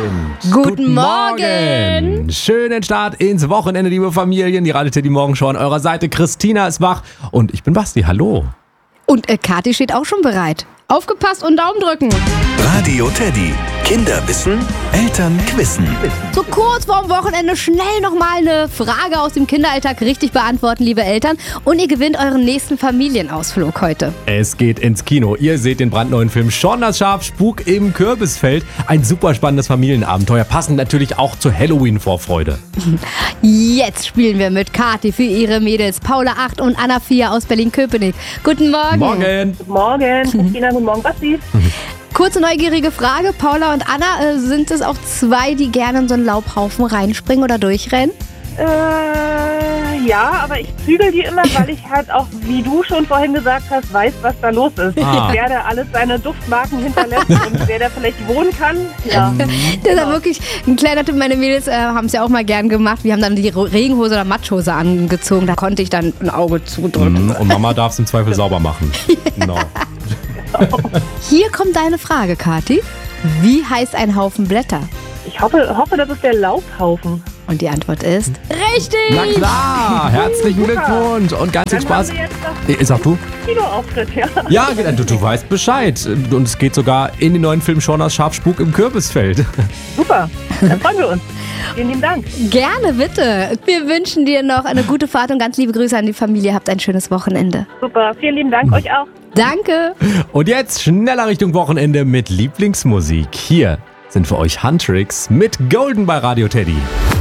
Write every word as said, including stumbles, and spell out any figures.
Guten Morgen! Schönen Start ins Wochenende, liebe Familien. Die Radio Teddy Morgenshow an eurer Seite. Christina ist wach und ich bin Basti. Hallo. Und äh, Kathi steht auch schon bereit. Aufgepasst und Daumen drücken. Radio Teddy. Kinder wissen, Eltern quissen. So kurz vorm Wochenende schnell nochmal eine Frage aus dem Kinderalltag richtig beantworten, liebe Eltern. Und ihr gewinnt euren nächsten Familienausflug heute. Es geht ins Kino. Ihr seht den brandneuen Film Shaun das Schaf, Spuk im Kürbisfeld. Ein super spannendes Familienabenteuer, passend natürlich auch zur Halloween-Vorfreude. Jetzt spielen wir mit Kathi für ihre Mädels Paula acht und Anna vier aus Berlin-Köpenick. Guten Morgen. Morgen. Guten Morgen, Christina, guten Morgen, Basti. Kurze neugierige Frage, Paula und Anna, äh, sind es auch zwei, die gerne in so einen Laubhaufen reinspringen oder durchrennen? Äh, ja, aber ich zügel die immer, weil ich halt auch, wie du schon vorhin gesagt hast, weiß, was da los ist. Ah. Wer da alles seine Duftmarken hinterlässt und wer da vielleicht wohnen kann. Ja. Das war wirklich ein kleiner Tipp. Meine Mädels äh, haben es ja auch mal gern gemacht. Wir haben dann die Regenhose oder Matschhose angezogen. Da konnte ich dann ein Auge zudrücken. Mhm, und Mama darf es im Zweifel sauber machen. Genau. Hier kommt deine Frage, Kathi. Wie heißt ein Haufen Blätter? Ich hoffe, hoffe, das ist der Laubhaufen. Und die Antwort ist richtig. Na klar, herzlichen Glückwunsch und ganz viel Dann Spaß. haben wir jetzt noch Äh, Sag du? Kinoauftritt, ja. Ja, du, du weißt Bescheid. Und es geht sogar in den neuen Film Shaun das Schaf, Spuk im Kürbisfeld. Super, dann freuen wir uns. Vielen lieben Dank. Gerne, bitte. Wir wünschen dir noch eine gute Fahrt und ganz liebe Grüße an die Familie. Habt ein schönes Wochenende. Super, vielen lieben Dank, euch auch. Danke. Und jetzt schneller Richtung Wochenende mit Lieblingsmusik. Hier sind für euch Huntrix mit Golden bei Radio Teddy.